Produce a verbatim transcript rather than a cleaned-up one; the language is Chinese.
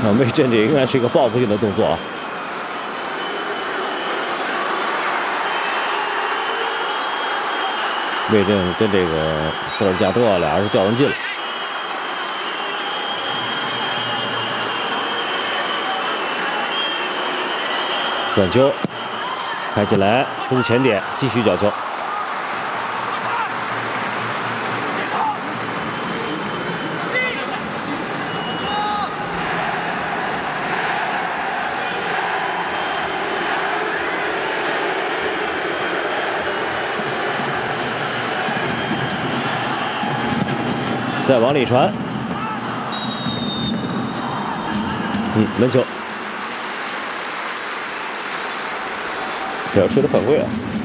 啊，魏震这应该是一个报复性的动作啊。魏震跟这个布尔加多俩人是较上劲了。算球，开进来，中前点，继续角球。 再往里传，嗯，门球，这要吹的犯规啊！